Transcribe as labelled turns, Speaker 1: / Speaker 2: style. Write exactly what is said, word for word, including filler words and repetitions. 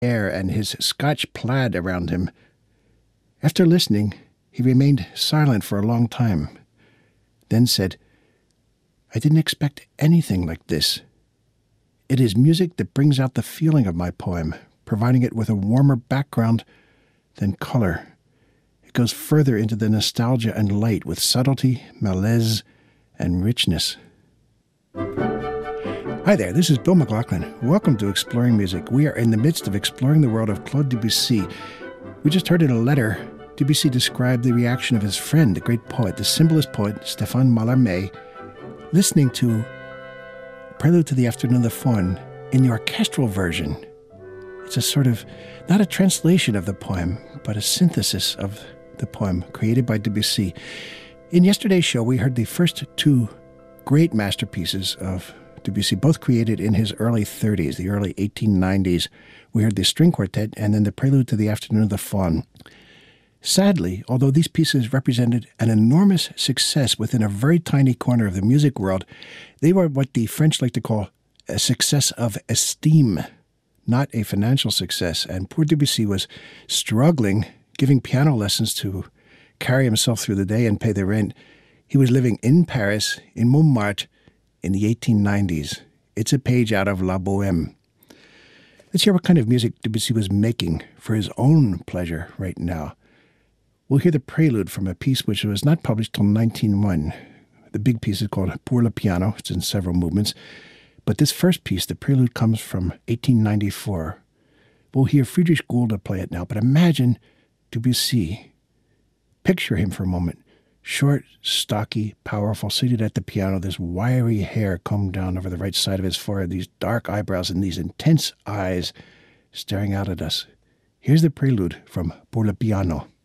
Speaker 1: air and his Scotch plaid around him. After listening, he remained silent for a long time, then said, "I didn't expect anything like this. It is music that brings out the feeling of my poem, providing it with a warmer background than color. It goes further into the nostalgia and light with subtlety, malaise, and richness." Hi there, this is Bill McLaughlin. Welcome to Exploring Music. We are in the midst of exploring the world of Claude Debussy. We just heard in a letter, Debussy described the reaction of his friend, the great poet, the symbolist poet, Stéphane Mallarmé, listening to Prelude to the Afternoon of the Faun in the orchestral version. It's a sort of, not a translation of the poem, but a synthesis of the poem created by Debussy. In yesterday's show, we heard the first two great masterpieces of Debussy, both created in his early thirties, the early eighteen nineties. We heard the string quartet and then the Prelude to the Afternoon of the Faun. Sadly, although these pieces represented an enormous success within a very tiny corner of the music world, they were what the French like to call a success of esteem, not a financial success. And poor Debussy was struggling, giving piano lessons to carry himself through the day and pay the rent. He was living in Paris, in Montmartre, in the eighteen nineties. It's a page out of La Bohème. Let's hear what kind of music Debussy was making for his own pleasure right now. We'll hear the prelude from a piece which was not published till nineteen oh one. The big piece is called Pour le Piano. It's in several movements. But this first piece, the prelude, comes from eighteen ninety-four. We'll hear Friedrich Gulda play it now, but imagine Debussy. Picture him for a moment. Short, stocky, powerful, seated at the piano, this wiry hair combed down over the right side of his forehead, these dark eyebrows and these intense eyes staring out at us. Here's the prelude from Pour le Piano.